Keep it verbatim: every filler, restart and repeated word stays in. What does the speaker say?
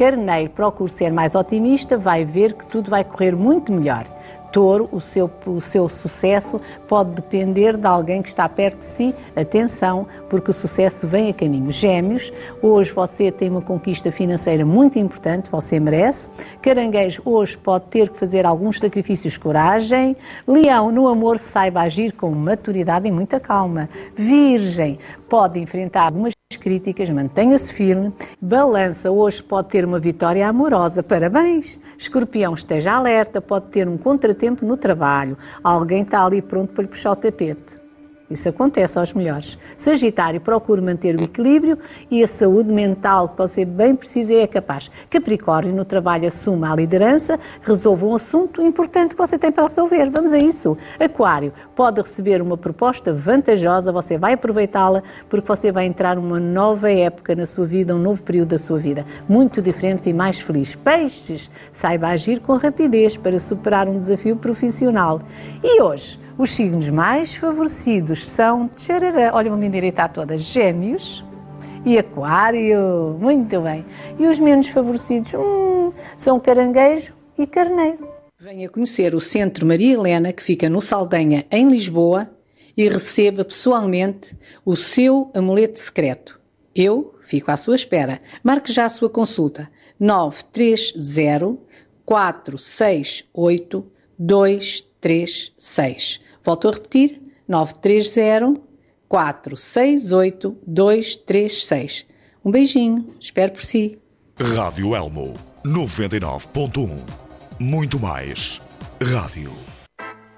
Carneiro, procure ser mais otimista, vai ver que tudo vai correr muito melhor. Touro, o seu, o seu sucesso pode depender de alguém que está perto de si. Atenção, porque o sucesso vem a caminho. Gêmeos, hoje você tem uma conquista financeira muito importante, você merece. Caranguejo, hoje pode ter que fazer alguns sacrifícios, coragem. Leão, no amor, saiba agir com maturidade e muita calma. Virgem, pode enfrentar algumas críticas, mantenha-se firme. Balança, hoje pode ter uma vitória amorosa, parabéns. Escorpião, esteja alerta, pode ter um contratempo no trabalho, alguém está ali pronto para lhe puxar o tapete. Isso acontece aos melhores. Sagitário, procure manter o equilíbrio e a saúde mental que você bem precisa e é capaz. Capricórnio, no trabalho assuma a liderança, resolva um assunto importante que você tem para resolver. Vamos a isso. Aquário, pode receber uma proposta vantajosa, você vai aproveitá-la porque você vai entrar numa nova época na sua vida, um novo período da sua vida, muito diferente e mais feliz. Peixes, saiba agir com rapidez para superar um desafio profissional. E hoje, os signos mais favorecidos são, tcharará, olha uma direita a todas, Gêmeos e Aquário, muito bem. E os menos favorecidos hum, são Caranguejo e Carneiro. Venha conhecer o Centro Maria Helena, que fica no Saldanha, em Lisboa, e receba pessoalmente o seu amuleto secreto. Eu fico à sua espera. Marque já a sua consulta. nove três zero, quatro seis oito, dois três seis. Volto a repetir, nove três zero, quatro seis oito, dois três seis. Um beijinho, espero por si. Rádio Elmo, noventa e nove ponto um. Muito mais rádio.